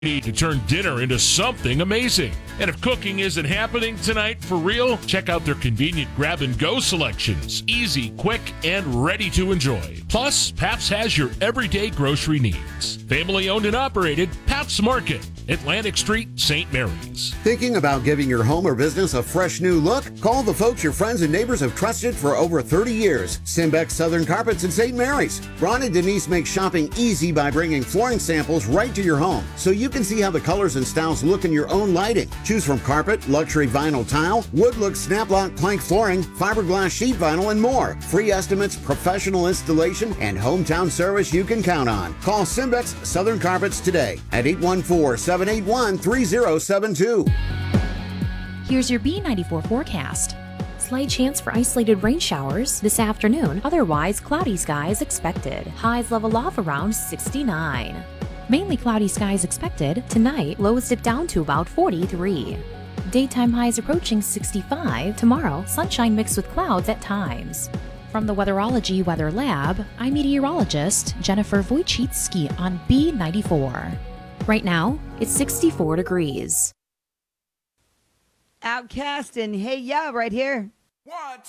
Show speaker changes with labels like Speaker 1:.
Speaker 1: Need to turn dinner into something amazing. And if cooking isn't happening tonight for real, check out their convenient grab-and-go selections. Easy, quick, and ready to enjoy. Plus, Paps has your everyday grocery needs. Family-owned and operated, Paps Market, Atlantic Street, St. Mary's.
Speaker 2: Thinking about giving your home or business a fresh new look? Call the folks your friends and neighbors have trusted for over 30 years. Simbex Southern Carpets in St. Mary's. Ron and Denise make shopping easy by bringing flooring samples right to your home, so you can see how the colors and styles look in your own lighting. Choose from carpet, luxury vinyl tile, wood look snap-lock plank flooring, fiberglass sheet vinyl, and more. Free estimates, professional installation, and hometown service you can count on. Call Simbex Southern Carpets today at 814-781-3072.
Speaker 3: Here's your B94 forecast. Slight chance for isolated rain showers this afternoon. Otherwise, cloudy skies expected. Highs level off around 69. Mainly cloudy skies expected. Tonight, lows dip down to about 43. Daytime highs approaching 65. Tomorrow, sunshine mixed with clouds at times. From the Weatherology Weather Lab, I'm meteorologist Jennifer Wojcicki on B94. Right now, it's 64 degrees.
Speaker 4: Outcast and Hey Ya right here.
Speaker 5: 1, 2.